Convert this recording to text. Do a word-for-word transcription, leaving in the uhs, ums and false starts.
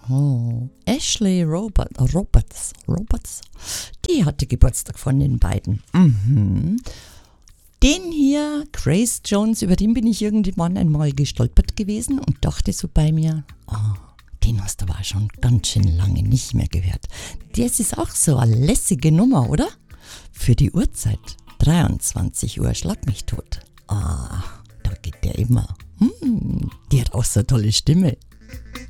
Oh, Ashley Robert, Roberts, Roberts, die hatte Geburtstag von den beiden. Mhm. Den hier, Grace Jones, über den bin ich irgendwann einmal gestolpert gewesen und dachte so bei mir, oh, den hast du aber schon ganz schön lange nicht mehr gehört. Das ist auch so eine lässige Nummer, oder? Für die Uhrzeit, dreiundzwanzig Uhr, schlag mich tot. Ah, da geht der immer. Hm, die hat auch so eine tolle Stimme.